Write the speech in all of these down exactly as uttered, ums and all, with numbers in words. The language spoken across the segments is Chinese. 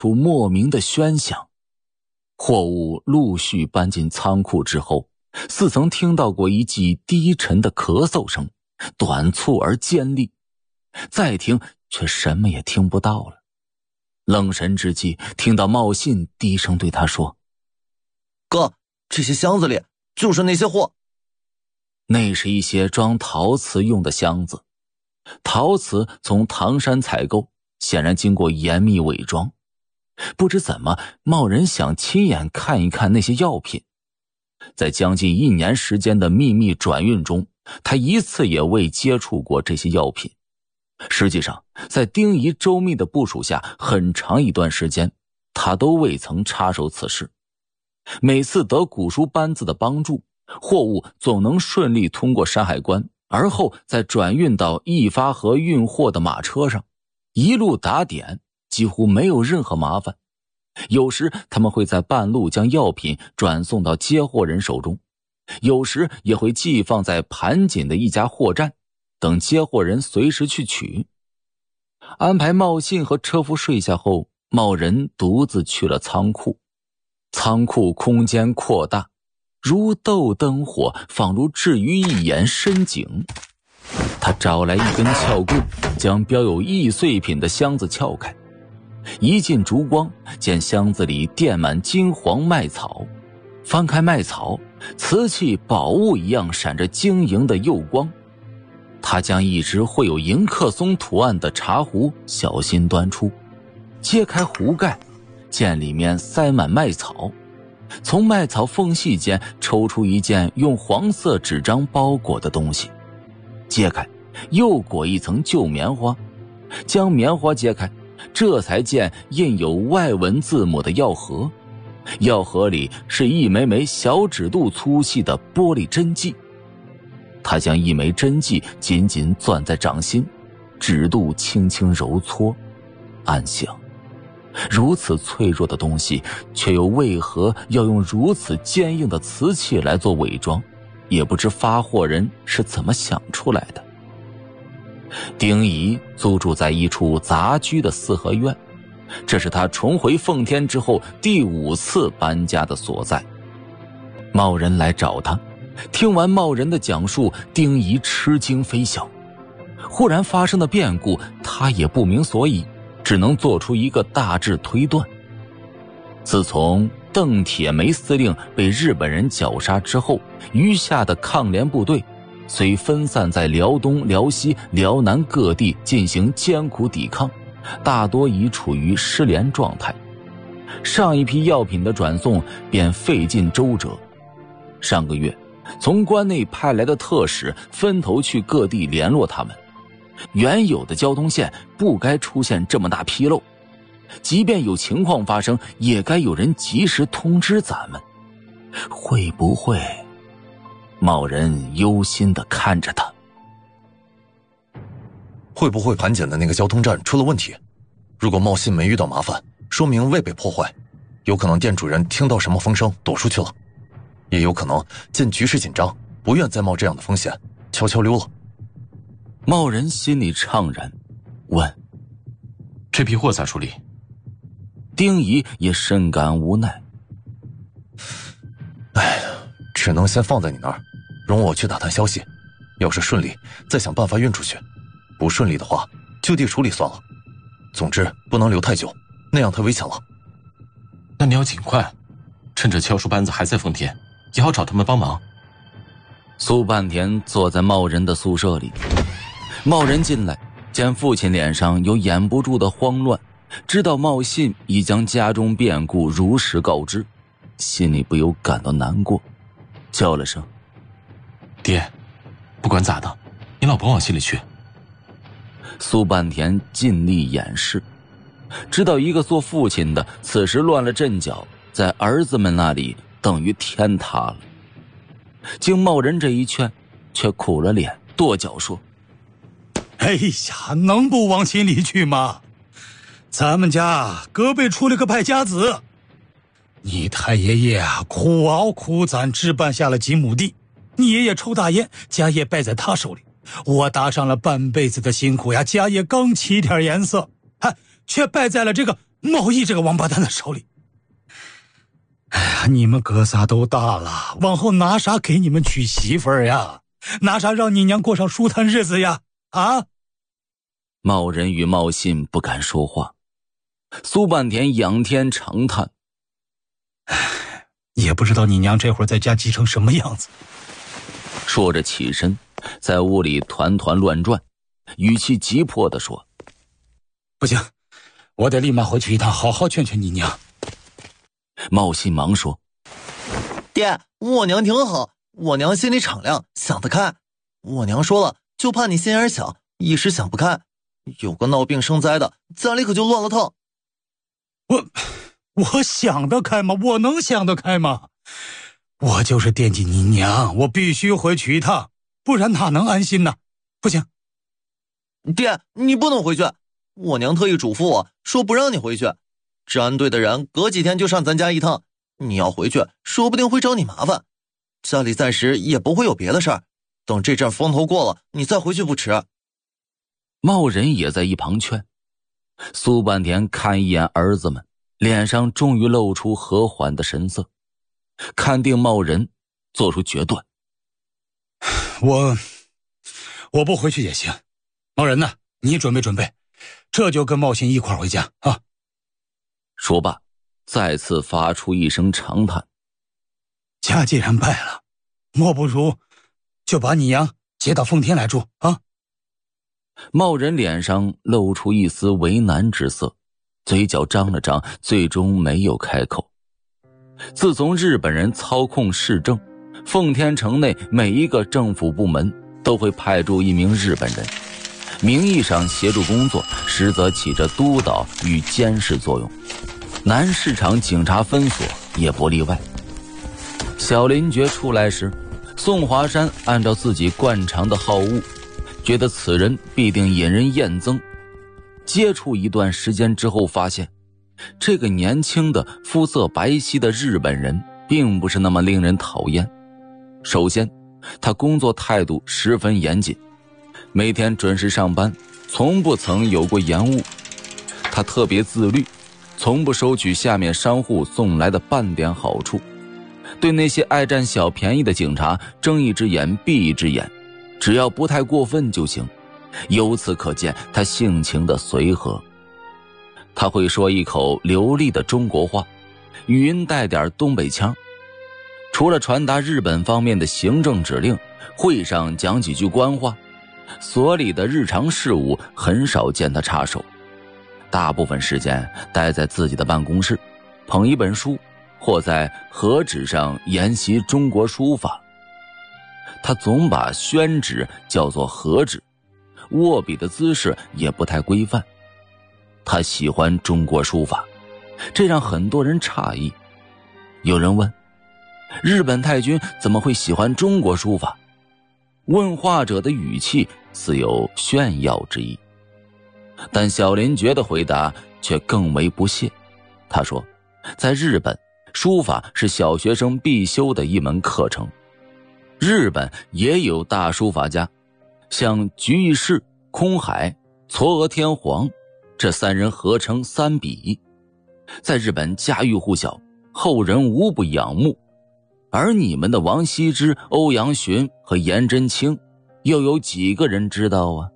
出莫名的喧响。货物陆续搬进仓库之后，似曾听到过一记低沉的咳嗽声，短促而尖利。再听却什么也听不到了。愣神之际，听到茂信低声对他说： 哥，这些箱子里就是那些货。 那是一些装陶瓷用的箱子，陶瓷从唐山采购，显然经过严密伪装。不知怎么，茂人想亲眼看一看那些药品。在将近一年时间的秘密转运中，他一次也未接触过这些药品。实际上，在丁仪周密的部署下，很长一段时间他都未曾插手此事。每次得古书班子的帮助，货物总能顺利通过山海关，而后再转运到一发河运货的马车上，一路打点，几乎没有任何麻烦。有时他们会在半路将药品转送到接货人手中，有时也会寄放在盘锦的一家货站，等接货人随时去取。安排茂信和车夫睡下后，茂人独自去了仓库。仓库空间扩大，如斗灯火，仿如置于一眼深井。他找来一根撬棍，将标有易碎品的箱子撬开。一进烛光，见箱子里垫满金黄麦草。翻开麦草，瓷器宝物一样闪着晶莹的釉光。他将一只绘有迎客松图案的茶壶小心端出，揭开壶盖，见里面塞满麦草。从麦草缝隙间抽出一件用黄色纸张包裹的东西，揭开，又裹一层旧棉花。将棉花揭开，这才见印有外文字母的药盒。药盒里是一枚枚小指肚粗细的玻璃针剂。他将一枚针剂紧紧攥在掌心，指肚轻轻揉搓，暗想，如此脆弱的东西，却又为何要用如此坚硬的瓷器来做伪装？也不知发货人是怎么想出来的。丁仪租住在一处杂居的四合院，这是他重回奉天之后第五次搬家的所在。茂人来找他，听完茂人的讲述，丁仪吃惊非小。忽然发生的变故，他也不明所以，只能做出一个大致推断。自从邓铁梅司令被日本人绞杀之后，余下的抗联部队虽分散在辽东、辽西、辽南各地进行艰苦抵抗，大多已处于失联状态。上一批药品的转送便费尽周折。上个月，从关内派来的特使分头去各地联络他们。原有的交通线不该出现这么大纰漏，即便有情况发生，也该有人及时通知咱们。会不会？茂人忧心地看着他。 会不会盘锦的那个交通站出了问题？如果茂信没遇到麻烦，说明未被破坏，有可能店主人听到什么风声躲出去了，也有可能见局势紧张，不愿再冒这样的风险，悄悄溜了。 茂人心里怅然，问： 这批货咋处理？ 丁仪也深感无奈。 哎，只能先放在你那儿，容我去打探消息。要是顺利，再想办法运出去；不顺利的话，就地处理算了。总之，不能留太久，那样太危险了。 那你要尽快，趁着敲书班子还在奉天，也好找他们帮忙。 苏半田坐在茂人的宿舍里，茂人进来，见父亲脸上有掩不住的慌乱，知道茂信已将家中变故如实告知，心里不由感到难过，叫了声： 爹，不管咋的，你老甭往心里去。 苏半田尽力掩饰，知道一个做父亲的此时乱了阵脚，在儿子们那里等于天塌了。经茂人这一劝，却苦了脸，跺脚说： 哎呀，能不往心里去吗？咱们家隔辈出了个败家子，你太爷爷啊，苦熬苦攒置办下了几亩地，你爷爷抽大烟，家业败在他手里。我搭上了半辈子的辛苦呀，家业刚起点颜色，还却败在了这个茂义这个王八蛋的手里。哎呀，你们哥仨都大了，往后拿啥给你们娶媳妇儿呀？拿啥让你娘过上舒坦日子呀？啊！ 茂仁与茂信不敢说话，苏半田仰天长叹， 唉，也不知道你娘这会儿在家急成什么样子。 说着起身，在屋里团团乱转，语气急迫地说： 不行，我得立马回去一趟，好好劝劝你娘。 茂信忙说： 爹，我娘挺好，我娘心里敞亮，想得开。我娘说了，就怕你心眼小，一时想不开，有个闹病生灾的，家里可就乱了套。 我我想得开吗？我能想得开吗？我就是惦记你娘，我必须回去一趟，不然哪能安心呢？不行。 爹，你不能回去，我娘特意嘱咐我说不让你回去，治安队的人隔几天就上咱家一趟，你要回去说不定会找你麻烦，家里暂时也不会有别的事儿，等这阵风头过了你再回去不迟。 茂仁也在一旁劝。苏半田看一眼儿子们，脸上终于露出和缓的神色，看定茂仁，做出决断。 我我不回去也行，茂仁呢，你准备准备，这就跟茂信一块儿回家啊。 说罢，再次发出一声长叹。 家既然败了，莫不如就把你娘接到奉天来住啊。 茂仁脸上露出一丝为难之色，嘴角张了张，最终没有开口。自从日本人操控市政，奉天城内每一个政府部门都会派驻一名日本人，名义上协助工作，实则起着督导与监视作用。南市场警察分所也不例外。小林觉出来时，宋华山按照自己惯常的好恶，觉得此人必定引人厌憎。接触一段时间之后发现，这个年轻的肤色白皙的日本人并不是那么令人讨厌。首先，他工作态度十分严谨，每天准时上班，从不曾有过延误。他特别自律，从不收取下面商户送来的半点好处，对那些爱占小便宜的警察睁一只眼闭一只眼，只要不太过分就行。由此可见他性情的随和。他会说一口流利的中国话，语音带点东北腔。除了传达日本方面的行政指令，会上讲几句官话，所里的日常事务很少见他插手。大部分时间待在自己的办公室，捧一本书，或在和纸上研习中国书法。他总把宣纸叫做和纸，握笔的姿势也不太规范。他喜欢中国书法，这让很多人诧异。有人问，日本太君怎么会喜欢中国书法？问话者的语气似有炫耀之意，但小林觉的回答却更为不屑。他说，在日本，书法是小学生必修的一门课程。日本也有大书法家，像菊义士、空海、嵯峨天皇，这三人合称三笔，在日本家喻户晓，后人无不仰慕。而你们的王羲之、欧阳询和颜真卿，又有几个人知道啊？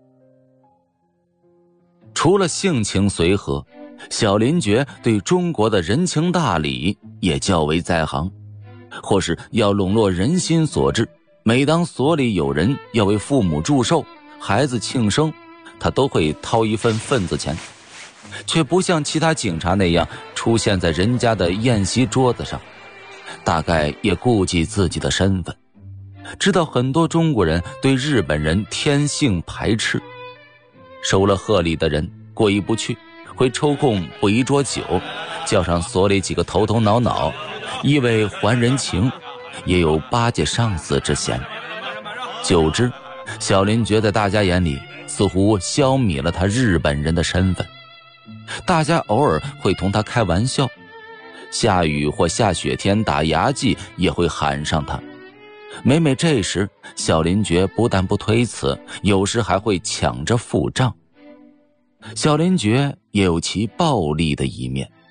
除了性情随和，小林觉对中国的人情大礼也较为在行，或是要笼络人心所致。每当所里有人要为父母祝寿、孩子庆生，他都会掏一份份子钱，却不像其他警察那样出现在人家的宴席桌子上。大概也顾及自己的身份，知道很多中国人对日本人天性排斥，收了贺礼的人过意不去，会抽空补一桌酒，叫上所里几个头头脑脑，意为还人情，也有巴结上司之嫌。久之，小林觉在大家眼里似乎消弭了他日本人的身份。大家偶尔会同他开玩笑，下雨或下雪天打牙祭也会喊上他。每每这时，小林觉不但不推辞，有时还会抢着付账。 小林觉也有其暴力的一面。